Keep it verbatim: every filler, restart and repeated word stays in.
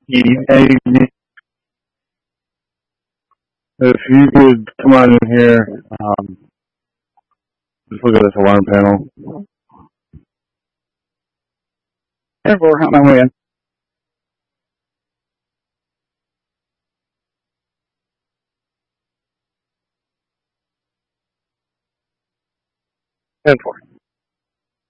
Evening. If you could come on in here, um, just look at this alarm panel. ten four, on my way in. ten four.